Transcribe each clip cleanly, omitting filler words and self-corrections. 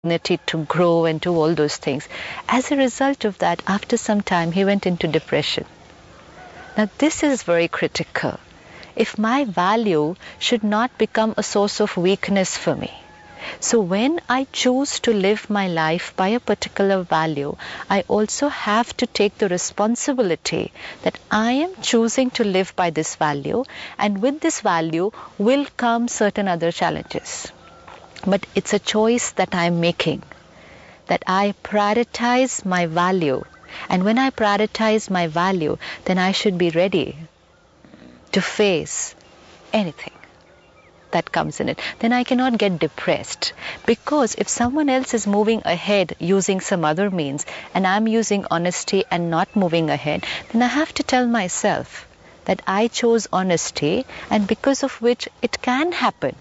opportunity to grow and do all those things. As a result of that, after some time, he went into depression. Now, this is very critical. If my value should not become a source of weakness for me. So when I choose to live my life by a particular value, I also have to take the responsibility that I am choosing to live by this value, and with this value will come certain other challenges. But it's a choice that I am making, that I prioritize my value. And when I prioritize my value, then I should be ready to face anything that comes in it. Then I cannot get depressed, because if someone else is moving ahead using some other means and I'm using honesty and not moving ahead, then I have to tell myself that I chose honesty, and because of which it can happen,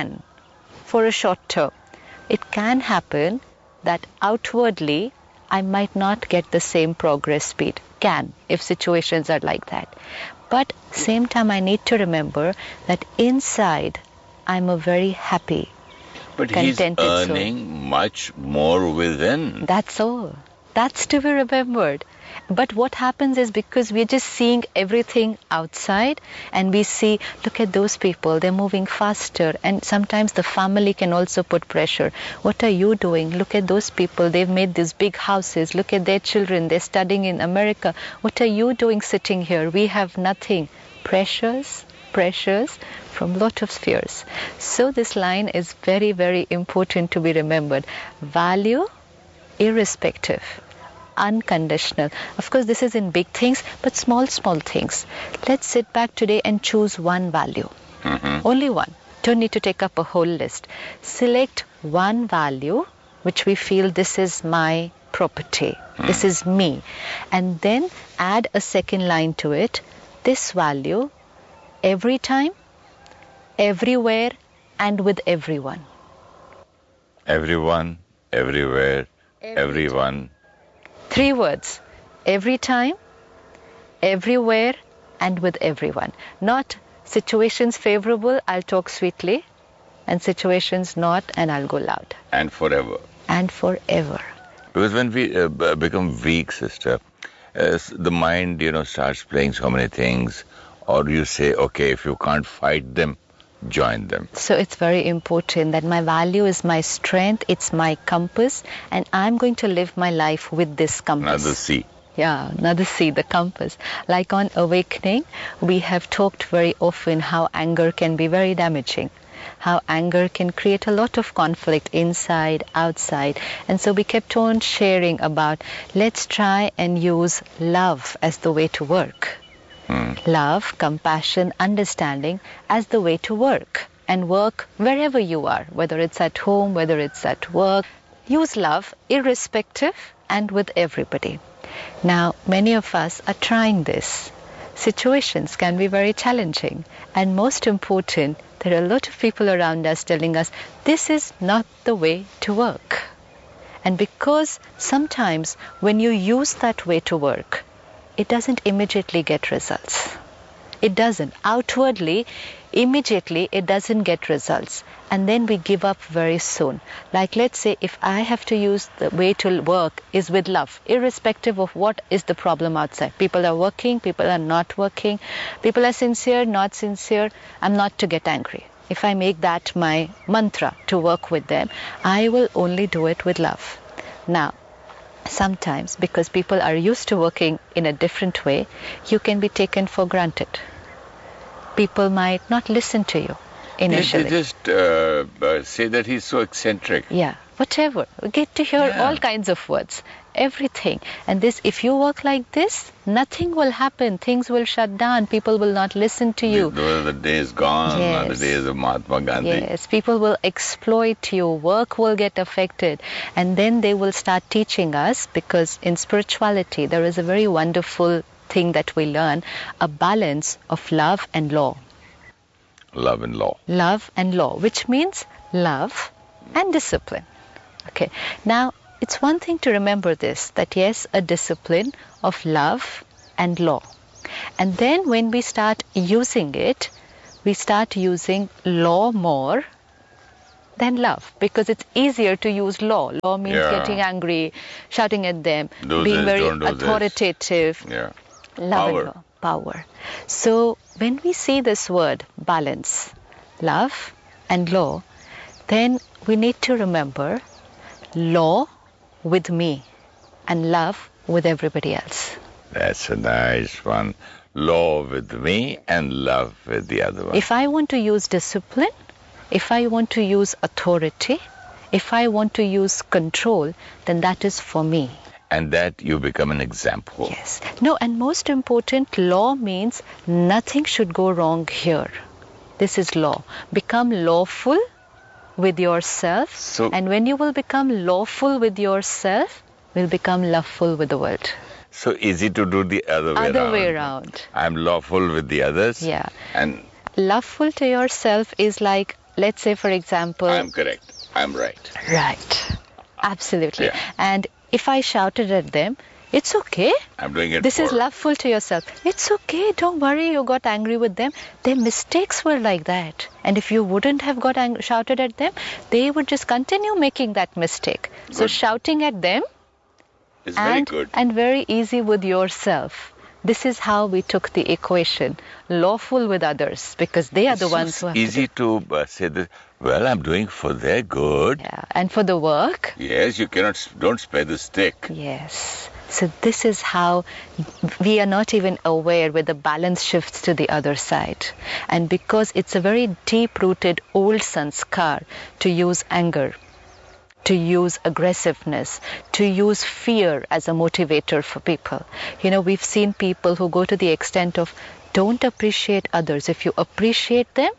for a short term, it can happen that outwardly I might not get the same progress speed, if situations are like that. But same time I need to remember that inside I'm a very happy, but he's earning soul. Much more within. That's all. That's to be remembered. But what happens is, because we're just seeing everything outside, and we see, look at those people, they're moving faster, and sometimes the family can also put pressure. What are you doing? Look at those people, they've made these big houses, look at their children, they're studying in America. What are you doing sitting here? We have nothing. Pressures from lot of spheres. So this line is very, very important to be remembered. Value, irrespective, unconditional. Of course, this is in big things, but small things. Let's sit back today and choose one value. Only one. Don't need to take up a whole list. Select one value which we feel, this is my property, this is me. And then add a second line to it. This value, every time, everywhere, and with everyone. Everyone, everywhere, everyone. 3 words. Every time, everywhere, and with everyone. Not situations favorable, I'll talk sweetly, and situations not, and I'll go loud. And forever. And forever. Because when we become weak, sister, the mind, starts playing so many things. Or you say, okay, if you can't fight them, join them. So it's very important that my value is my strength, it's my compass, and I'm going to live my life with this compass. Another C. Yeah, another C, the compass. Like on Awakening, we have talked very often how anger can be very damaging, how anger can create a lot of conflict inside, outside. And so we kept on sharing about, let's try and use love as the way to work. Love, compassion, understanding as the way to work, and work wherever you are, whether it's at home, whether it's at work. Use love irrespective and with everybody. Now, many of us are trying this. Situations can be very challenging, and most important, there are a lot of people around us telling us this is not the way to work. And because sometimes when you use that way to work, it doesn't immediately get results. It doesn't. Outwardly, immediately, it doesn't get results. And then we give up very soon. Like, let's say, if I have to use the way to work is with love, irrespective of what is the problem outside. People are working, people are not working, people are sincere, not sincere. I'm not to get angry. If I make that my mantra to work with them, I will only do it with love. Now, sometimes, because people are used to working in a different way, you can be taken for granted. People might not listen to you initially. They just say that he's so eccentric. Yeah, whatever. We get to hear all kinds of words, everything. And this, if you work like this, nothing will happen. Things will shut down. People will not listen to you. Those are the days gone, Yes. are the days of Mahatma Gandhi. Yes, people will exploit you, work will get affected, and then they will start teaching us, because in spirituality there is a very wonderful thing that we learn, a balance of love and law. Love and law. Love and law, which means love and discipline. Okay, now it's one thing to remember this, that yes, a discipline of love and law. And then when we start using it, we start using law more than love, because it's easier to use law. Law means Yeah. getting angry, shouting at them, Do being this, very don't do this. authoritative. Yeah. Love Power. and law, power. So when we see this word balance, love and law, then we need to remember law with me and love with everybody else. That's a nice one. Law with me and love with the other one. If I want to use discipline, if I want to use authority, if I want to use control, then that is for me. And that you become an example. Yes. No, and most important, law means nothing should go wrong here. This is law. Become lawful with yourself. So- and when you will become lawful with yourself, will become loveful with the world. So easy to do the other way around. Other way around. I'm lawful with the others. Yeah. And Loveful to yourself is like, let's say, for example. I'm correct. I'm right. Right. Absolutely. Yeah. And if I shouted at them, it's okay. I'm doing it This is for- loveful to yourself. It's okay. Don't worry. You got angry with them. Their mistakes were like that. And if you wouldn't have got shouted at them, they would just continue making that mistake. So Good. shouting at them It's very and, good. and very easy with yourself. This is how we took the equation. Lawful with others, because they are the It's ones so who have easy to say that, well, I'm doing for their good. Yeah. And for the work, Yes, you don't spare the stick. yes. So this is how we are not even aware where the balance shifts to the other side. And because it's a very deep-rooted old sanskar to use anger, to use aggressiveness, to use fear as a motivator for people. You know, we've seen people who go to the extent of don't appreciate others. If you appreciate them,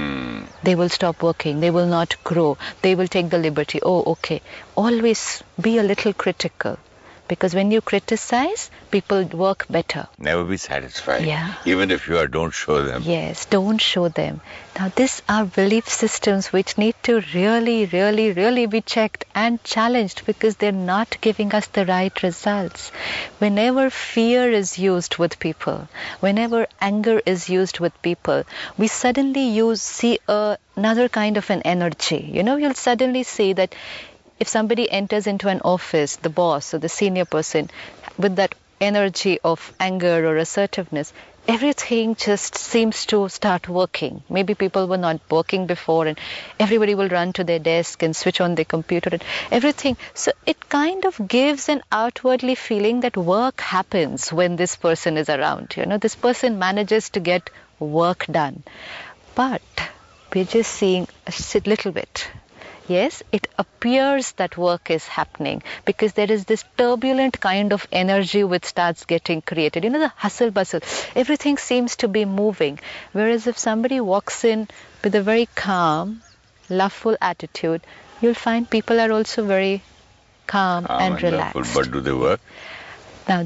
they will stop working. They will not grow. They will take the liberty. Oh, okay. Always be a little critical. Because when you criticize, people work better. Never be satisfied. Yeah. Even if you are, don't show them. Yes, don't show them. Now, these are belief systems which need to really, really, really be checked and challenged, because they're not giving us the right results. Whenever fear is used with people, whenever anger is used with people, we suddenly see another kind of an energy. You know, you'll suddenly see that if somebody enters into an office, the boss or the senior person, with that energy of anger or assertiveness, everything just seems to start working. Maybe people were not working before, and everybody will run to their desk and switch on their computer and everything. So it kind of gives an outwardly feeling that work happens when this person is around. You know, this person manages to get work done. But we're just seeing a little bit. Yes, it appears that work is happening because there is this turbulent kind of energy which starts getting created. You know, the hustle bustle, everything seems to be moving. Whereas if somebody walks in with a very calm, loveful attitude, you'll find people are also very calm and relaxed. Loveful, but do they work? Now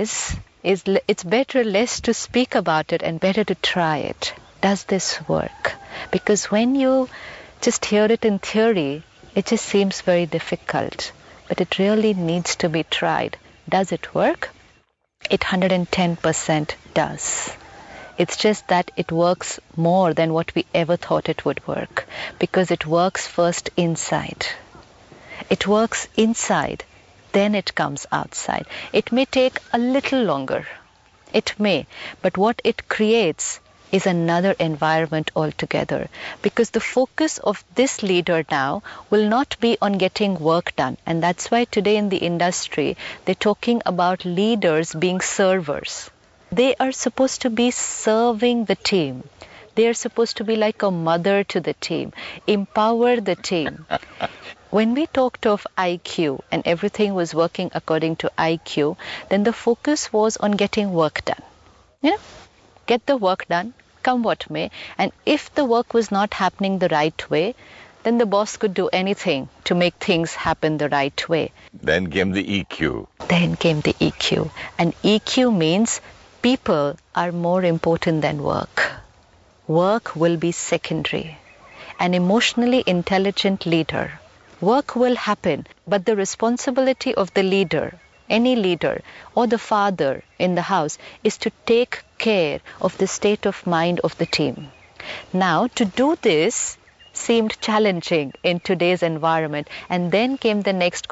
it's better less to speak about it and better to try it. Does this work? Because when you just hear it in theory, it just seems very difficult. But it really needs to be tried. Does it work? It 110% does. It's just that it works more than what we ever thought it would work, because it works first inside. It works inside, then it comes outside. It may take a little longer. It may. But what it creates is another environment altogether, because the focus of this leader now will not be on getting work done. And that's why today in the industry, they're talking about leaders being servers. They are supposed to be serving the team. They are supposed to be like a mother to the team, empower the team. When we talked of IQ and everything was working according to IQ, then the focus was on getting work done. You know, get the work done, come what may. And if the work was not happening the right way, then the boss could do anything to make things happen the right way. Then came the EQ. Then came the EQ. And EQ means people are more important than work. Work will be secondary. An emotionally intelligent leader. Work will happen, but the responsibility of the leader, any leader or the father in the house, is to take care of the state of mind of the team. Now, to do this, seemed challenging in today's environment. And then came the next